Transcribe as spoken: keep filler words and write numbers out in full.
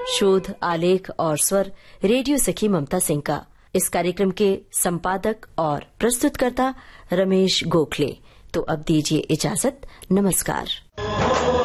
शोध, आलेख और स्वर रेडियो सखी ममता सिंह का। इस कार्यक्रम के संपादक और प्रस्तुतकर्ता रमेश गोखले। तो अब दीजिए इजाजत। नमस्कार।